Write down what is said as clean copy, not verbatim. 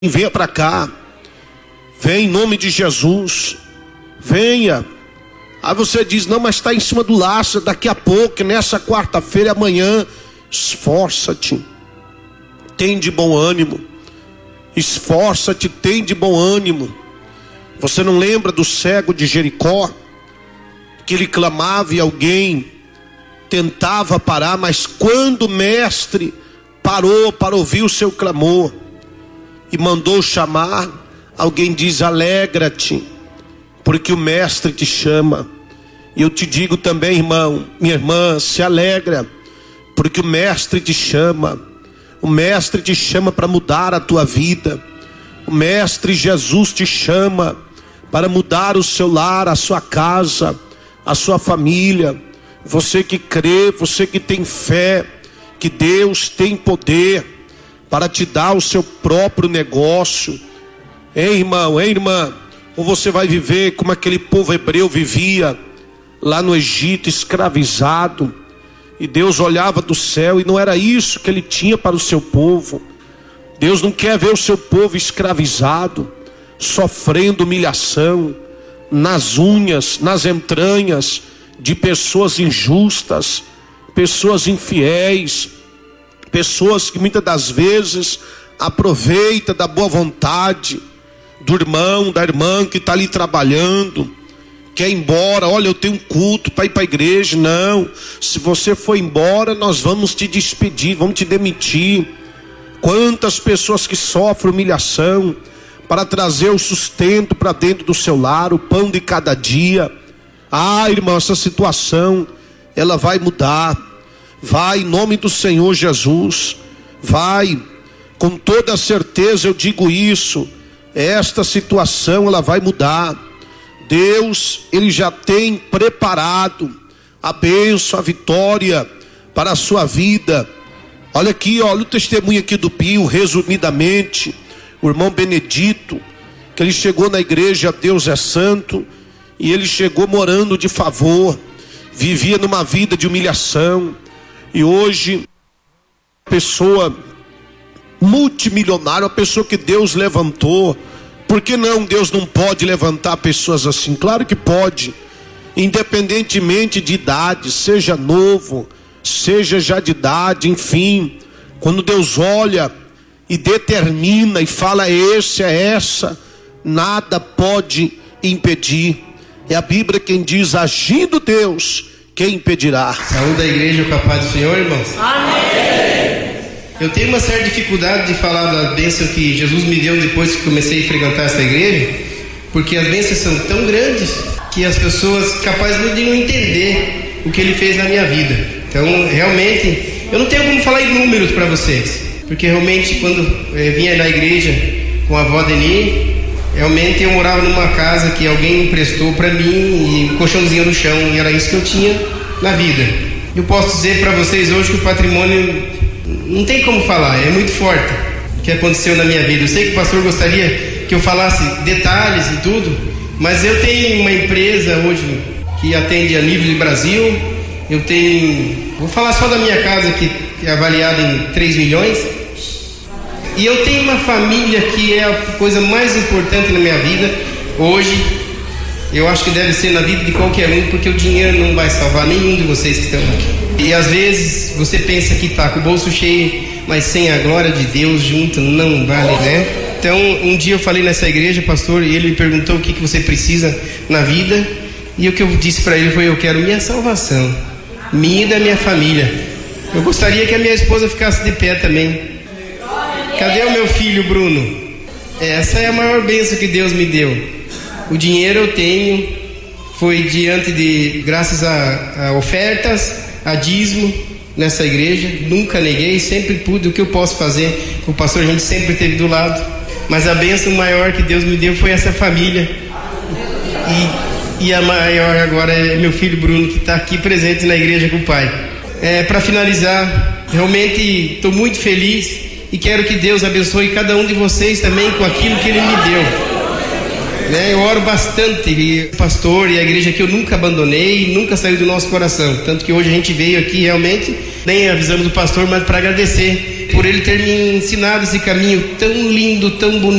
Venha para cá, vem em nome de Jesus, venha. Aí você diz, não, mas está em cima do laço, daqui a pouco, nessa quarta-feira, amanhã. Esforça-te, tem de bom ânimo, esforça-te, tem de bom ânimo. Você não lembra do cego de Jericó, que ele clamava e alguém tentava parar, mas quando o mestre parou para ouvir o seu clamor e mandou chamar, alguém diz, alegra-te, porque o mestre te chama. E eu te digo também, irmão, minha irmã, se alegra, porque o mestre te chama. O mestre te chama para mudar a tua vida. O mestre Jesus te chama para mudar o seu lar, a sua casa, a sua família. Você que crê, você que tem fé, que Deus tem poder para te dar o seu próprio negócio. Hein, irmão, hein, irmã? Ou você vai viver como aquele povo hebreu vivia lá no Egito, escravizado, e Deus olhava do céu e não era isso que ele tinha para o seu povo. Deus não quer ver o seu povo escravizado, sofrendo humilhação nas unhas, nas entranhas de pessoas injustas, pessoas infiéis, pessoas que muitas das vezes aproveitam da boa vontade do irmão, da irmã que está ali trabalhando, quer ir embora. Olha, eu tenho um culto para ir para a igreja. Não, se você for embora, nós vamos te despedir, vamos te demitir. Quantas pessoas que sofrem humilhação para trazer o sustento para dentro do seu lar, o pão de cada dia. Ah, irmão, essa situação ela vai mudar. Vai em nome do Senhor Jesus, vai, com toda certeza eu digo isso, esta situação ela vai mudar. Deus, Ele já tem preparado a bênção, a vitória para a sua vida. Olha aqui, olha o testemunho aqui do Pio, resumidamente, o irmão Benedito, que ele chegou na igreja Deus é Santo, e ele chegou morando de favor, vivia numa vida de humilhação, e hoje, pessoa multimilionária, uma pessoa que Deus levantou. Por que não? Deus não pode levantar pessoas assim? Claro que pode, independentemente de idade, seja novo, seja já de idade, enfim. Quando Deus olha e determina e fala, esse é essa, nada pode impedir. É a Bíblia quem diz, agindo Deus, quem impedirá? Saúde da igreja, com a paz do Senhor, irmãos. Amém. Eu tenho uma certa dificuldade de falar da bênção que Jesus me deu depois que comecei a frequentar essa igreja, porque as bênçãos são tão grandes que as pessoas capazes de não entender o que Ele fez na minha vida. Então, realmente, eu não tenho como falar em números para vocês, porque realmente quando vinha na igreja com a avó Deni, realmente eu morava numa casa que alguém emprestou para mim, e um colchãozinho no chão, e era isso que eu tinha na vida. Eu posso dizer para vocês hoje que o patrimônio não tem como falar, é muito forte o que aconteceu na minha vida. Eu sei que o pastor gostaria que eu falasse detalhes e tudo, mas eu tenho uma empresa hoje que atende a nível de Brasil. Eu tenho, vou falar só da minha casa, que é avaliada em 3 milhões. E eu tenho uma família que é a coisa mais importante na minha vida hoje. Eu acho que deve ser na vida de qualquer um, porque o dinheiro não vai salvar nenhum de vocês que estão aqui. E às vezes você pensa que está com o bolso cheio, mas sem a glória de Deus junto não vale, né? Então um dia eu falei nessa igreja, pastor, e ele me perguntou o que você precisa na vida. E o que eu disse para ele foi, eu quero minha salvação, minha e da minha família. Eu gostaria que a minha esposa ficasse de pé também. Cadê o meu filho Bruno? Essa é a maior bênção que Deus me deu. O dinheiro eu tenho, foi diante de, graças a ofertas, a dízimo nessa igreja. Nunca neguei, sempre pude. O que eu posso fazer? O pastor a gente sempre esteve do lado. Mas a bênção maior que Deus me deu foi essa família. E a maior agora é meu filho Bruno, que está aqui presente na igreja com o pai. Para finalizar, realmente estou muito feliz. E quero que Deus abençoe cada um de vocês também com aquilo que Ele me deu. Eu oro bastante, e o pastor e a igreja que eu nunca abandonei, nunca saiu do nosso coração. Tanto que hoje a gente veio aqui realmente, nem avisamos o pastor, mas para agradecer por ele ter me ensinado esse caminho tão lindo, tão bonito.